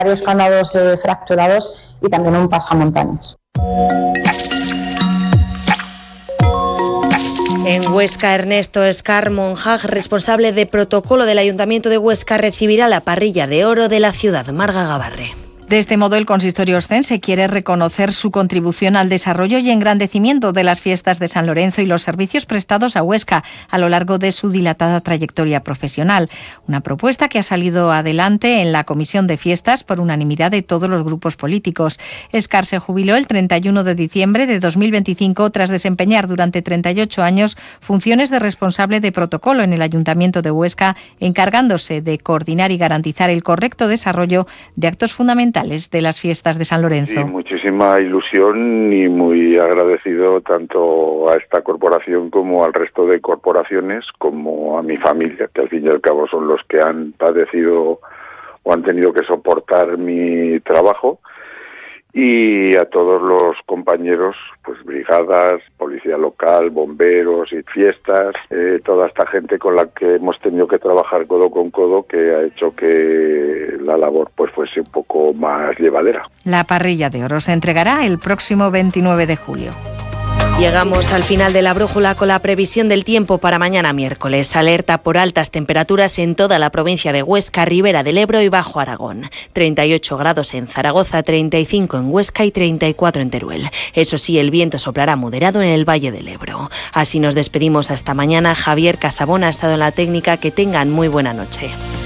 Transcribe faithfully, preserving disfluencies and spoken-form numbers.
varios candados eh, fracturados y también un pasamontañas. En Huesca, Ernesto Escar Monjag, responsable de protocolo del Ayuntamiento de Huesca, recibirá la parrilla de oro de la ciudad. Marga Gabarre. De este modo, el consistorio oscense quiere reconocer su contribución al desarrollo y engrandecimiento de las fiestas de San Lorenzo y los servicios prestados a Huesca a lo largo de su dilatada trayectoria profesional. Una propuesta que ha salido adelante en la Comisión de Fiestas por unanimidad de todos los grupos políticos. Escar se jubiló el treinta y uno de diciembre de dos mil veinticinco tras desempeñar durante treinta y ocho años funciones de responsable de protocolo en el Ayuntamiento de Huesca, encargándose de coordinar y garantizar el correcto desarrollo de actos fundamentales de las fiestas de San Lorenzo. Sí, muchísima ilusión y muy agradecido tanto a esta corporación como al resto de corporaciones, como a mi familia, que al fin y al cabo son los que han padecido o han tenido que soportar mi trabajo, y a todos los compañeros, pues brigadas, policía local, bomberos y fiestas, eh, toda esta gente con la que hemos tenido que trabajar codo con codo, que ha hecho que la labor pues fuese un poco más llevadera. La parrilla de oro se entregará el próximo veintinueve de julio. Llegamos al final de la brújula con la previsión del tiempo para mañana miércoles. Alerta por altas temperaturas en toda la provincia de Huesca, Ribera del Ebro y Bajo Aragón. treinta y ocho grados en Zaragoza, treinta y cinco en Huesca y treinta y cuatro en Teruel. Eso sí, el viento soplará moderado en el Valle del Ebro. Así nos despedimos hasta mañana. Javier Casabona ha estado en la técnica. Que tengan muy buena noche.